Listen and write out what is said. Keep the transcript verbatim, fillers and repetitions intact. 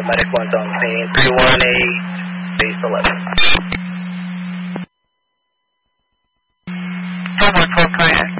Medic one's on scene. three one eight, base eleven. Four one twelve, cardiac.